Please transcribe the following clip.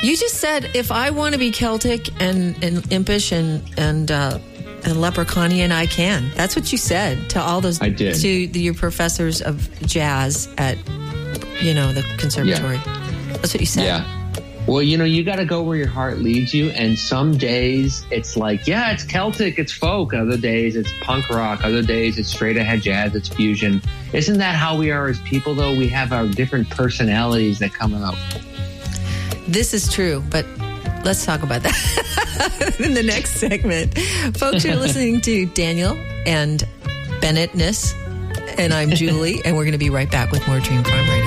You just said, if I want to be Celtic and impish and leprechaunian, I can. That's what you said to all those. I did. To your professors of jazz at, the conservatory. Yeah. That's what you said. Yeah. Well, you got to go where your heart leads you. And some days it's like, yeah, it's Celtic, it's folk. Other days it's punk rock. Other days it's straight ahead jazz, it's fusion. Isn't that how we are as people, though? We have our different personalities that come out. This is true, but let's talk about that in the next segment. Folks, you're listening to Daniel and Bennettness, and I'm Julie, and we're going to be right back with more Dream Farm Radio.